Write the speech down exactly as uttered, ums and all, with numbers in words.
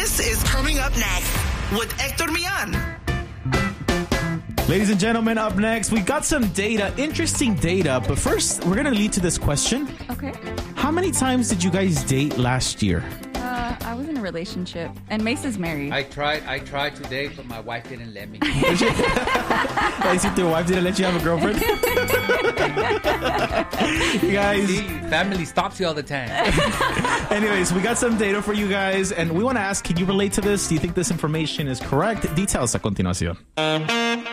This is Coming Up Next with Hector Millan. Ladies and gentlemen, up next, we got some data, interesting data. But first, we're going to lead to this question. Okay. How many times did you guys date last year? Uh, I was in a relationship, and Mace is married. I tried I tried to date, but my wife didn't let me. I see your wife didn't let you have a girlfriend? You guys. See, family stops you all the time. Anyways, we got some data for you guys, and we want to ask, can you relate to this? Do you think this information is correct? Details a continuación.